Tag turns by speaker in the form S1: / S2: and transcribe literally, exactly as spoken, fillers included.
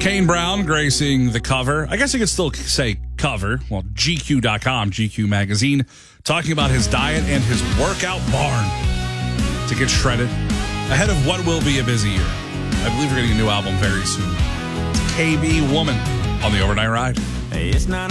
S1: Kane Brown gracing the cover. I guess you could still say cover. Well, G Q dot com, G Q magazine, talking about his diet and his workout barn to get shredded ahead of what will be a busy year. I believe we're getting a new album very soon. It's K B Woman on the Overnight Ride.
S2: It's not